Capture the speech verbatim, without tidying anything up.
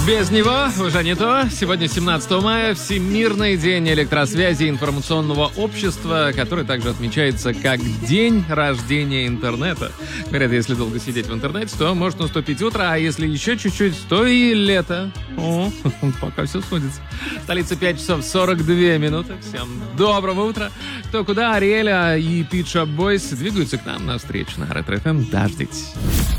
Без него уже не то. Сегодня семнадцатого мая, Всемирный день электросвязи и информационного общества, который также отмечается как день рождения интернета. Говорят, если долго сидеть в интернете, то может наступить утро, а если еще чуть-чуть, то и лето. О, пока все сходится. Столица пять часов сорок две минуты. Всем доброго утра. Кто куда, Ариэля и Pitch Up Boys двигаются к нам навстречу на Ретро эф эм. Дождитесь.